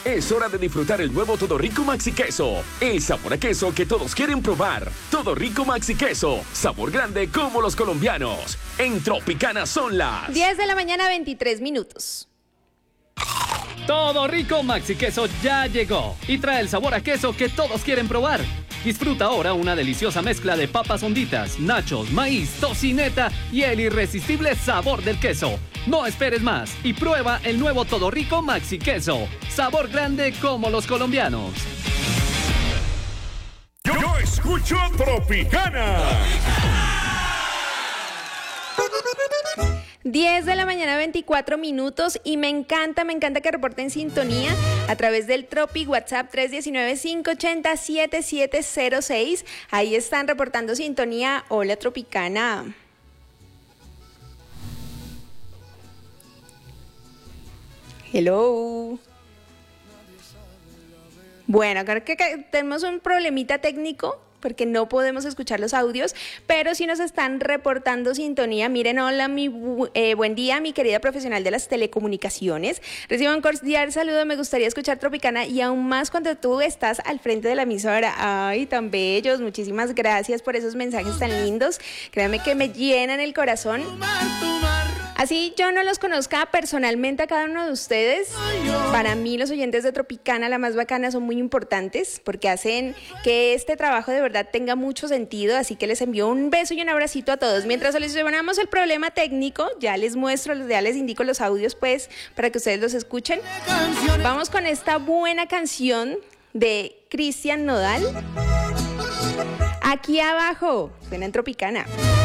Es hora de disfrutar el nuevo Todo Rico Maxi Queso. El sabor a queso que todos quieren probar. Todo Rico Maxi Queso. Sabor grande como los colombianos. En Tropicana son las 10 de la mañana, 23 minutos. Todo Rico Maxi Queso ya llegó y trae el sabor a queso que todos quieren probar. Disfruta ahora una deliciosa mezcla de papas honditas, nachos, maíz, tocineta y el irresistible sabor del queso. No esperes más y prueba el nuevo Todo Rico Maxi Queso. Sabor grande como los colombianos. Yo escucho Tropicana. 10 de la mañana, 24 minutos y me encanta que reporten sintonía a través del Tropi WhatsApp 319-580-7706. Ahí están reportando sintonía. Hola, Tropicana. Hello. Bueno, creo que tenemos un problemita técnico porque no podemos escuchar los audios, pero sí nos están reportando sintonía. Miren, hola, buen día, mi querida profesional de las telecomunicaciones. Recibo un cordial saludo, me gustaría escuchar Tropicana y aún más cuando tú estás al frente de la emisora. Ay, tan bellos, muchísimas gracias por esos mensajes tan lindos. Créanme que me llenan el corazón. Así yo no los conozca personalmente a cada uno de ustedes, para mí los oyentes de Tropicana, la más bacana, son muy importantes porque hacen que este trabajo de verdad tenga mucho sentido, así que les envío un beso y un abracito a todos. Mientras solucionamos el problema técnico, ya les indico los audios pues para que ustedes los escuchen. Vamos con esta buena canción de Cristian Nodal. Aquí abajo, suena en Tropicana.